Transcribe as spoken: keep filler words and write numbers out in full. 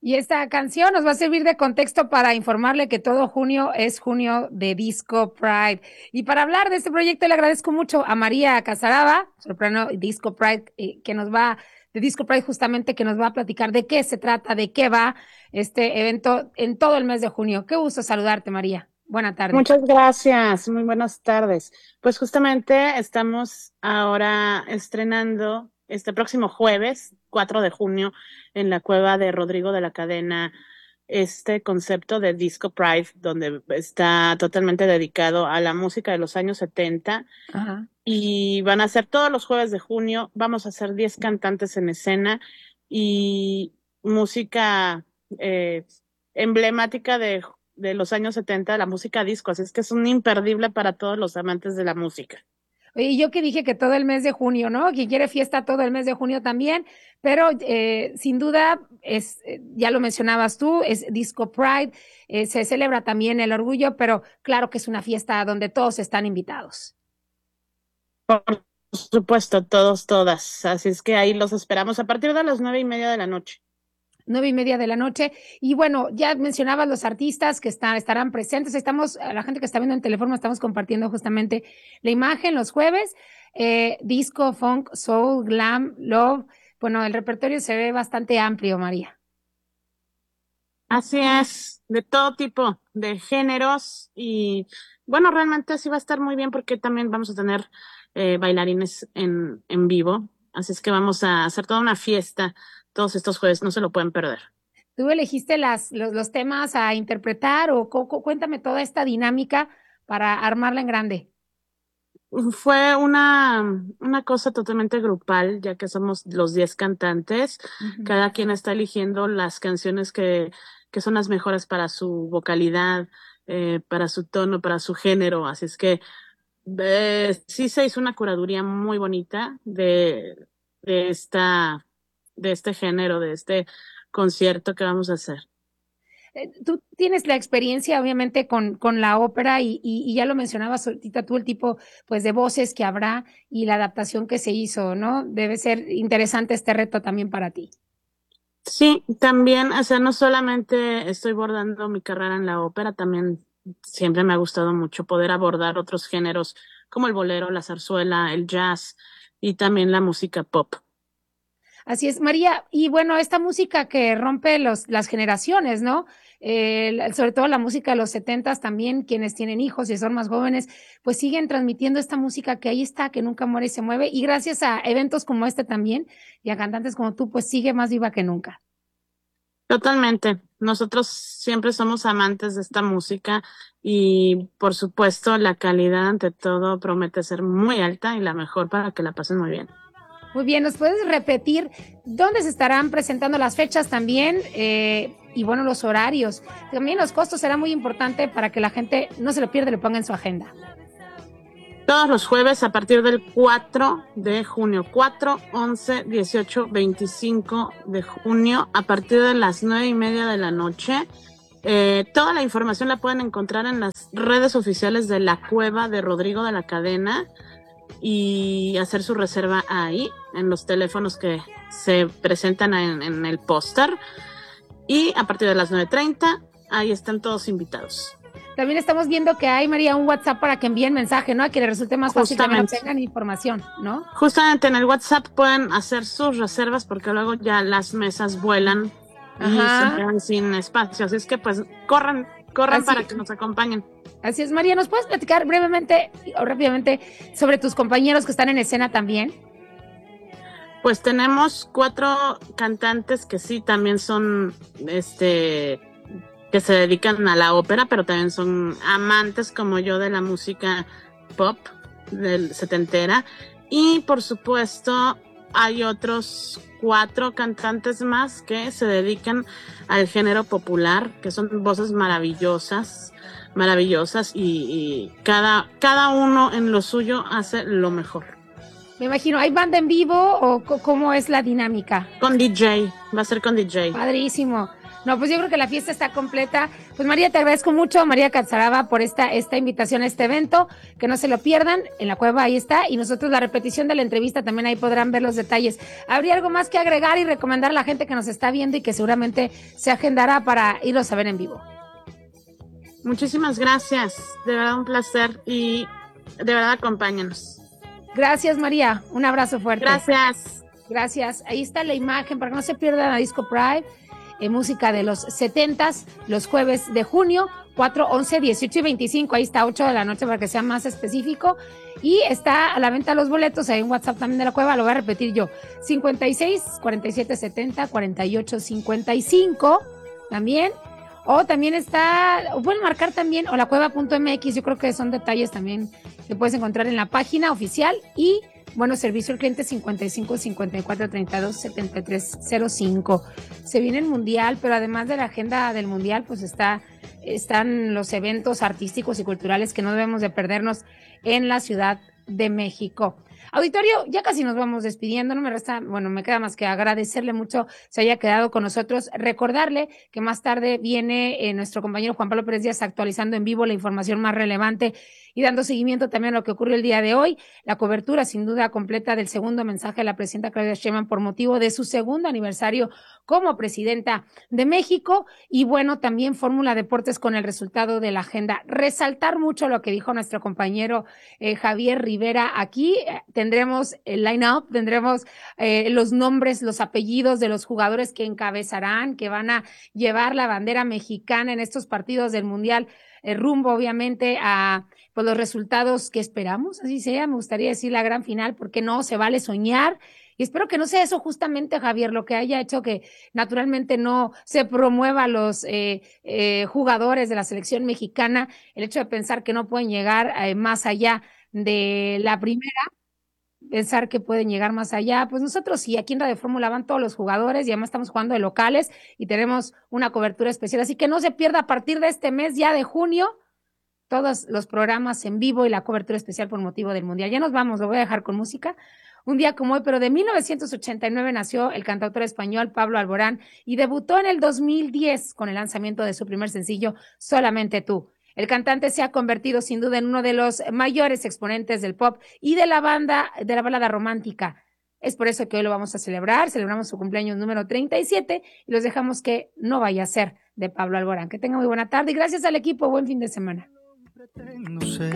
Y esta canción nos va a servir de contexto para informarle que todo junio es junio de Disco Pride. Y para hablar de este proyecto le agradezco mucho a María Casaraba, soprano Disco Pride, eh, que nos va, de Disco Pride justamente, que nos va a platicar de qué se trata, de qué va este evento en todo el mes de junio. Qué gusto saludarte, María. Buena tarde. Muchas gracias, muy buenas tardes. Pues justamente estamos ahora estrenando este próximo jueves, cuatro de junio, en la cueva de Rodrigo de la Cadena, este concepto de Disco Pride, donde está totalmente dedicado a la música de los años setenta. Ajá. Y van a ser todos los jueves de junio. Vamos a hacer diez cantantes en escena y música eh, emblemática de, de los años setenta, la música disco. Así es que es un imperdible para todos los amantes de la música. Oye, y yo que dije que todo el mes de junio, ¿no? Quien quiere fiesta todo el mes de junio también, pero eh, sin duda, es, eh, ya lo mencionabas tú, es Disco Pride, eh, se celebra también el orgullo, pero claro que es una fiesta donde todos están invitados. Por supuesto, todos, todas. Así es que ahí los esperamos a partir de las nueve y media de la noche. Nueve y media de la noche. Y bueno, ya mencionabas los artistas que están, estarán presentes. Estamos, a la gente que está viendo en teléfono, estamos compartiendo justamente la imagen los jueves. Eh, disco, funk, soul, glam, love. Bueno, el repertorio se ve bastante amplio, María. Así es, de todo tipo de géneros y bueno, realmente sí va a estar muy bien porque también vamos a tener eh, bailarines en, en vivo, así es que vamos a hacer toda una fiesta todos estos jueves, no se lo pueden perder. ¿Tú elegiste las, los, los temas a interpretar o cu- cu- cuéntame toda esta dinámica para armarla en grande? Fue una, una cosa totalmente grupal, ya que somos los diez cantantes, Ujú. cada quien está eligiendo las canciones que, que son las mejores para su vocalidad, eh, para su tono, para su género, así es que Eh, sí se hizo una curaduría muy bonita de, de esta, de este género, de este concierto que vamos a hacer. Eh, Tú tienes la experiencia, obviamente, con, con la ópera y, y, y ya lo mencionabas ahorita tú, el tipo, pues, de voces que habrá y la adaptación que se hizo, ¿no? Debe ser interesante este reto también para ti. Sí, también, o sea, no solamente estoy bordando mi carrera en la ópera, también siempre me ha gustado mucho poder abordar otros géneros como el bolero, la zarzuela, el jazz y también la música pop. Así es, María. Y bueno, esta música que rompe los, las generaciones, ¿no? Eh, sobre todo la música de los setentas también, quienes tienen hijos y son más jóvenes, pues siguen transmitiendo esta música que ahí está, que nunca muere y se mueve. Y gracias a eventos como este también y a cantantes como tú, pues sigue más viva que nunca. Totalmente. Nosotros siempre somos amantes de esta música y por supuesto la calidad ante todo promete ser muy alta y la mejor para que la pasen muy bien. Muy bien, ¿nos puedes repetir dónde se estarán presentando las fechas también? Eh, y bueno, los horarios. También los costos será muy importante para que la gente no se lo pierda y lo ponga en su agenda. Todos los jueves a partir del cuatro de junio, cuatro, once, dieciocho, veinticinco de junio, a partir de las nueve y media de la noche. Eh, toda la información la pueden encontrar en las redes oficiales de la Cueva de Rodrigo de la Cadena y hacer su reserva ahí, en los teléfonos que se presentan en, en el póster. Y a partir de las nueve treinta, ahí están todos invitados. También estamos viendo que hay, María, un WhatsApp para que envíen mensaje, ¿no? A que les resulte más fácil también Justamente. obtengan información, ¿no? Justamente en el WhatsApp pueden hacer sus reservas porque luego ya las mesas vuelan y se Ajá. quedan sin espacio. Así es que pues corran, corran Así, para que nos acompañen. así es, María. ¿Nos puedes platicar brevemente o rápidamente sobre tus compañeros que están en escena también? Pues tenemos cuatro cantantes que sí también son, este, que se dedican a la ópera, pero también son amantes como yo de la música pop del setentera. Y por supuesto hay otros cuatro cantantes más que se dedican al género popular, que son voces maravillosas, maravillosas y, y cada, cada uno en lo suyo hace lo mejor. Me imagino, ¿hay banda en vivo o co- cómo es la dinámica? Con D J, va a ser con D J. Padrísimo. No, pues yo creo que la fiesta está completa. Pues María, te agradezco mucho, María Catzaraba, por esta, esta invitación a este evento. Que no se lo pierdan, en la cueva ahí está. Y nosotros la repetición de la entrevista también ahí podrán ver los detalles. ¿Habría algo más que agregar y recomendar a la gente que nos está viendo y que seguramente se agendará para irlos a ver en vivo? Muchísimas gracias, de verdad un placer y de verdad acompáñanos. Gracias, María, un abrazo fuerte. Gracias. Gracias, ahí está la imagen para que no se pierdan a Disco Pride. Eh, música de los setentas, los jueves de junio, cuatro, once, dieciocho y veinticinco, ahí está, ocho de la noche para que sea más específico, y está a la venta los boletos, hay un WhatsApp también de la cueva, lo voy a repetir yo, cincuenta y seis, cuarenta y siete, setenta, cuarenta y ocho, cincuenta y cinco, también, o también está, o pueden marcar también, o la cueva punto m x, yo creo que son detalles también que puedes encontrar en la página oficial, y bueno, servicio al cliente cincuenta y cinco, cincuenta y cuatro, treinta y dos, setenta y tres, cero cinco. Se viene el mundial, pero además de la agenda del mundial, pues está, están los eventos artísticos y culturales que no debemos de perdernos en la Ciudad de México. Auditorio, ya casi nos vamos despidiendo, no me resta, bueno, me queda más que agradecerle mucho se haya quedado con nosotros, recordarle que más tarde viene eh, nuestro compañero Juan Pablo Pérez Díaz actualizando en vivo la información más relevante y dando seguimiento también a lo que ocurrió el día de hoy, la cobertura sin duda completa del segundo mensaje de la presidenta Claudia Sheinbaum por motivo de su segundo aniversario como presidenta de México, y bueno, también Fórmula Deportes con el resultado de la agenda. Resaltar mucho lo que dijo nuestro compañero eh, Javier Rivera. Aquí eh, tendremos el line-up, tendremos eh, los nombres, los apellidos de los jugadores que encabezarán, que van a llevar la bandera mexicana en estos partidos del Mundial, eh, rumbo obviamente a pues, los resultados que esperamos, así sea, me gustaría decir la gran final, porque no se vale soñar. Y espero que no sea eso justamente, Javier, lo que haya hecho que naturalmente no se promueva a los eh, eh, jugadores de la selección mexicana, el hecho de pensar que no pueden llegar eh, más allá de la primera, pensar que pueden llegar más allá. Pues nosotros sí, aquí en Radio Fórmula van todos los jugadores y además estamos jugando de locales y tenemos una cobertura especial, así que no se pierda a partir de este mes ya de junio todos los programas en vivo y la cobertura especial por motivo del Mundial. Ya nos vamos, lo voy a dejar con música. Un día como hoy, pero de mil novecientos ochenta y nueve nació el cantautor español Pablo Alborán y debutó en el dos mil diez con el lanzamiento de su primer sencillo, Solamente tú. El cantante se ha convertido sin duda en uno de los mayores exponentes del pop y de la banda, de la balada romántica. Es por eso que hoy lo vamos a celebrar, celebramos su cumpleaños número treinta y siete y los dejamos que no vaya a ser de Pablo Alborán. Que tenga muy buena tarde y gracias al equipo, buen fin de semana. No sé